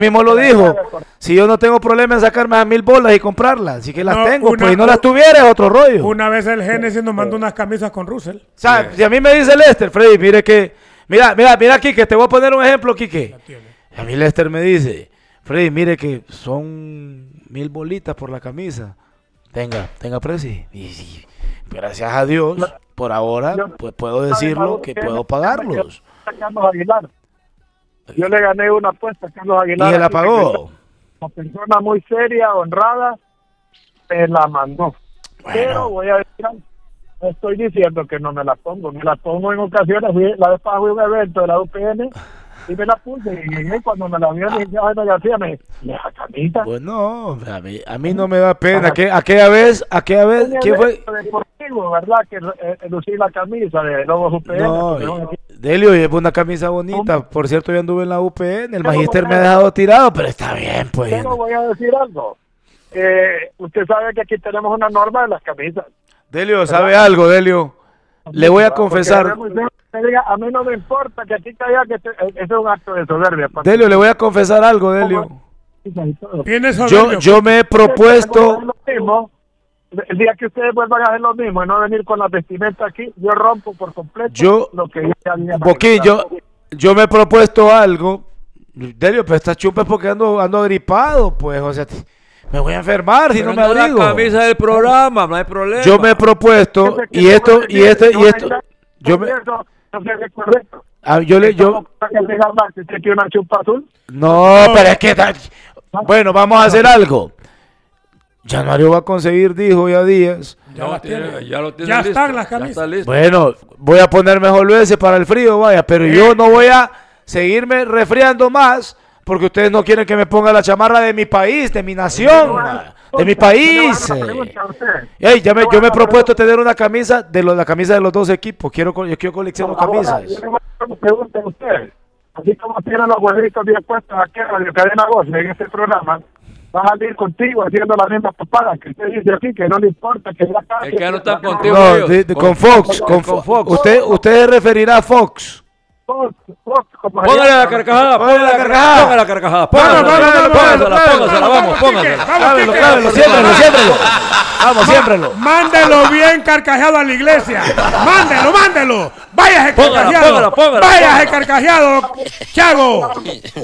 mismo lo dijo. Si yo no tengo problema en sacarme a 1000 bolas y comprarlas, así que las No, tengo, pues y no las tuviera es otro rollo. Una vez el Génesis nos mandó unas camisas con Russell. O sea, si a mí me dice Lester, Freddy, mire que, mira, Quique, te voy a poner un ejemplo, Quique. A mí Lester me dice, Freddy, mire que son 1000 bolitas por la camisa. Tenga precio. Y gracias a Dios, por ahora, pues puedo decirlo que puedo pagarlos. Carlos Aguilar. Yo le gané una apuesta a Carlos Aguilar. ¿Y se la pagó? Una persona muy seria, honrada, me la mandó. Bueno. Pero voy a decir algo. No estoy diciendo que no me la pongo. Me la pongo en ocasiones. La vez pasada fui a un evento de la UPN y me la puse. Y cuando me la vio, le dije, bueno, García, me la camisa. Bueno, a mí no me da pena. ¿Aquella vez? ¿Quién fue? Deportivo, ¿verdad? Que lucí la camisa de Lobos UPN. No, Delio, llevo una camisa bonita. Por cierto, yo anduve en la UPN. El magíster me ha dejado tirado, pero está bien, pues. Pero voy a decir algo. Usted sabe que aquí tenemos una norma de las camisas. Delio, ¿sabe algo, Delio? Le voy a confesar. A mí no me importa que aquí caiga que ese es un acto de soberbia. Delio, le voy a confesar algo, Delio. Yo me he propuesto... El día que ustedes vuelvan a hacer lo mismo y no venir con la vestimenta aquí, yo rompo por completo lo que ya había manifestado. Yo me he propuesto algo. Delio, pero esta chupa es porque ando agripado, pues, o sea... Me voy a enfermar si no me abrigo. La camisa del programa, no hay problema. Yo me he propuesto No, pero es que bueno, vamos a hacer algo. Januario va a conseguir, dijo ya Díaz. Ya están las camisas. Bueno, voy a poner mejor ese para el frío, vaya, pero yo no voy a seguirme resfriando más. Porque ustedes no quieren que me ponga la chamarra de mi país, de mi nación, de mi país. Yo me he propuesto tener una camisa la camisa de los dos equipos. Yo quiero coleccionar camisas. Me pregunten ustedes, así como tienen los huevitos bien puestos aquí en Radio Cadena Voz, en este programa, va a salir contigo haciendo las mismas papadas que usted dice aquí, que no le importa, que ya es que no están contigo. No, con Fox. Usted se referirá a Fox. Póngale la carcajada. Póngasela, siémbrelo. Vamos, siémbrelo. Mándelo bien carcajeado a la iglesia. Mándelo. Váyase carcajeado. Váyase carcajeado, Chago.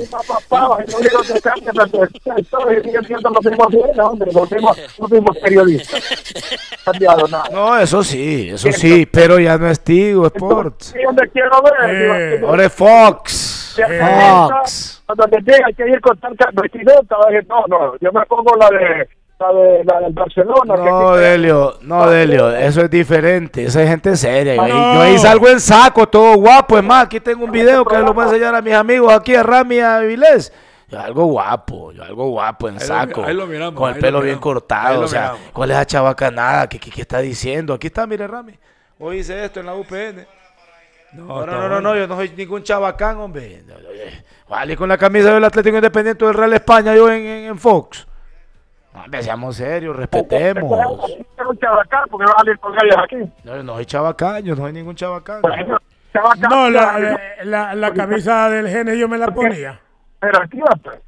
Los mismos periodistas. No, eso sí, pero ya no es Tigo Sports. ¿Dónde quiero ver? Ahora es Fox. Cuando te llega hay que ir con tanta vestimenta. No, yo me pongo la del Barcelona. No, Delio, eso es diferente. Esa es gente seria. Yo ahí salgo en saco, todo guapo. Es más, aquí tengo un video que lo voy a enseñar a mis amigos aquí, a Rami y a Vilés. Yo algo guapo en saco. Ahí lo miramos, con el pelo bien cortado. O sea, ¿cuál es la chavacanada? ¿Qué está diciendo? Aquí está, mire, Rami. Hoy hice esto en la UPN. No, yo no soy ningún chabacán, hombre. Vale, con la camisa del Atlético Independiente del Real España, yo en Fox. No, seamos serios, respetemos. Un chabacán, porque va a salir con gallas aquí. No, no soy chabacán, yo no soy ningún chabacán. No, la camisa del Gene yo me la ponía. Pero aquí va, pues.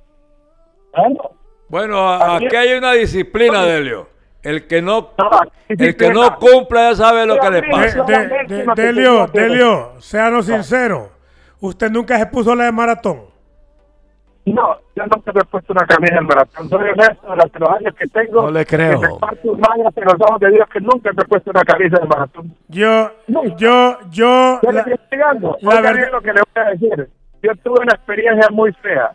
Bueno, aquí hay una disciplina, Delio. El que no cumpla ya sabe lo que le pasa. Delio, séanos sinceros. ¿Usted nunca se puso la de maratón? No, yo nunca me he puesto una camisa de maratón. Soy honesto, durante los años que tengo. No le creo. Que me parto un maña, pero los ojos de Dios que nunca me he puesto una camisa de maratón. Yo le estoy explicando. La verdad lo que le voy a decir. Yo tuve una experiencia muy fea.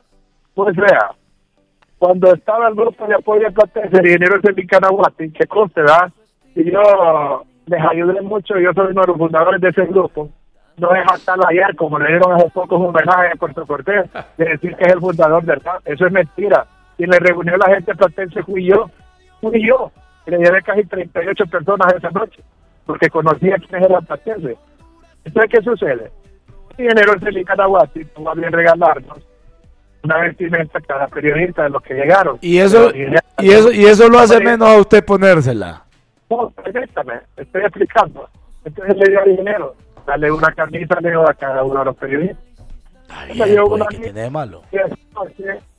Cuando estaba el grupo de apoyo a Platense, el ingeniero de Canaguati, que conste, ¿verdad? Y yo les ayudé mucho, yo soy uno de los fundadores de ese grupo. No es hasta ayer, como le dieron hace poco un homenaje a Puerto Cortés, de decir que es el fundador del PAN. Eso es mentira. Y le reunió la gente de Platense, fui yo. Y le llevé casi 38 personas esa noche, porque conocía quiénes eran Platense. Entonces, ¿qué sucede? El ingeniero de Canaguati tuvo a bien regalarnos una vestimenta a cada periodista de los que llegaron. Y eso lo hace menos a usted ponérsela. No, permítame, estoy explicando. Entonces le dio al ingeniero, dale una camisa a cada uno de los periodistas. Está Me bien, dio pues, una ¿qué tiene de malo? que